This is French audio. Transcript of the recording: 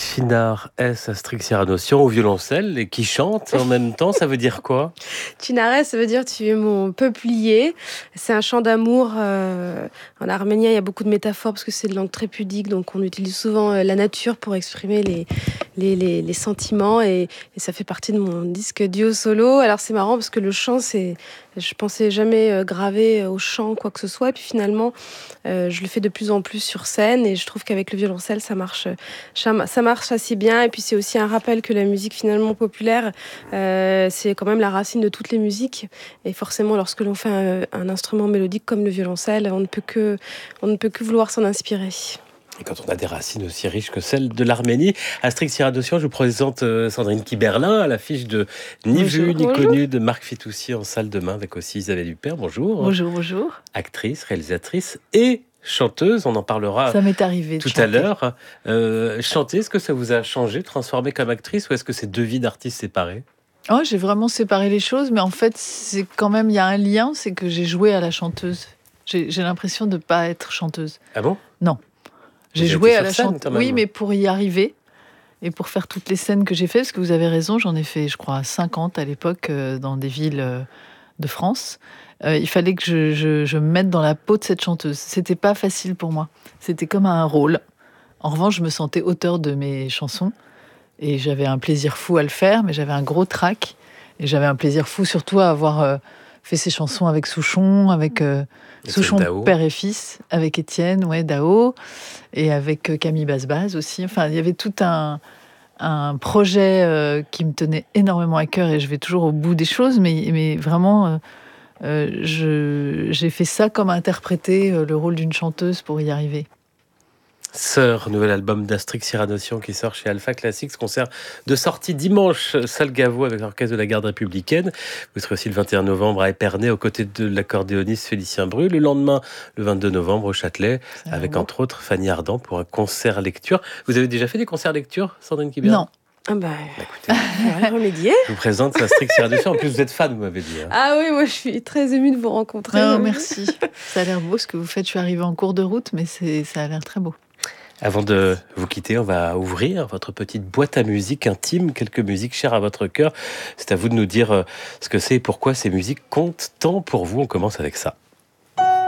Chinar S. Astrid Cyranossian au violoncelle et qui chante en même temps, ça veut dire quoi? Chinarès, ça veut dire tu es mon peuplier. C'est un chant d'amour. En arménien, il y a beaucoup de métaphores parce que c'est une langue très pudique, donc on utilise souvent la nature pour exprimer les sentiments et ça fait partie de mon disque duo solo. Alors c'est marrant parce que le chant, je pensais jamais graver au chant quoi que ce soit et puis finalement je le fais de plus en plus sur scène et je trouve qu'avec le violoncelle ça marche assez bien et puis c'est aussi un rappel que la musique finalement populaire c'est quand même la racine de toutes les musiques et forcément lorsque l'on fait un instrument mélodique comme le violoncelle on ne peut que vouloir s'en inspirer. Et quand on a des racines aussi riches que celles de l'Arménie, Astrid Cyranossian, je vous présente Sandrine Kiberlin à l'affiche de Ni vu ni connu de Marc Fitoussi en salle de main avec aussi Isabelle Huppert. Bonjour. Bonjour. Actrice, réalisatrice et chanteuse, on en parlera ça m'est arrivé tout à l'heure. Chanter, est-ce que ça vous a changé, transformé comme actrice ou est-ce que c'est deux vies d'artistes séparées? Oh, j'ai vraiment séparé les choses, mais en fait, c'est quand même, il y a un lien, c'est que j'ai joué à la chanteuse. J'ai l'impression de ne pas être chanteuse. Ah bon? Non. J'ai joué à la chanteuse. Oui, mais pour y arriver et pour faire toutes les scènes que j'ai faites, parce que vous avez raison, j'en ai fait, je crois, 50 à l'époque dans des villes de France. Il fallait que je me mette dans la peau de cette chanteuse. C'était pas facile pour moi. C'était comme un rôle. En revanche, je me sentais auteur de mes chansons et j'avais un plaisir fou à le faire, mais j'avais un gros trac et j'avais un plaisir fou surtout à avoir fait ces chansons avec Souchon, avec Souchon père et fils, avec Étienne Dao et avec Camille Basbaz aussi. Enfin, il y avait tout un projet qui me tenait énormément à cœur et je vais toujours au bout des choses, mais vraiment, j'ai fait ça comme interpréter le rôle d'une chanteuse pour y arriver. Sœur, nouvel album d'Astrid Cyranossian qui sort chez Alpha Classics, concert de sortie dimanche, salle Gaveau avec l'orchestre de la Garde républicaine. Vous serez aussi le 21 novembre à Épernay aux côtés de l'accordéoniste Félicien Bru. Le lendemain, le 22 novembre au Châtelet, avec entre autres Fanny Ardant pour un concert lecture. Vous avez déjà fait des concerts lecture, Sandrine Kiberlin? Non. Ah bah, écoutez, on va remédier. Je vous présente Astrid Cyranossian. En plus, vous êtes fan, vous m'avez dit. Ah oui, moi je suis très émue de vous rencontrer. Oh, merci. Ça a l'air beau ce que vous faites. Je suis arrivée en cours de route, mais ça a l'air très beau. Avant de vous quitter, on va ouvrir votre petite boîte à musique intime, quelques musiques chères à votre cœur. C'est à vous de nous dire ce que c'est et pourquoi ces musiques comptent tant pour vous. On commence avec ça.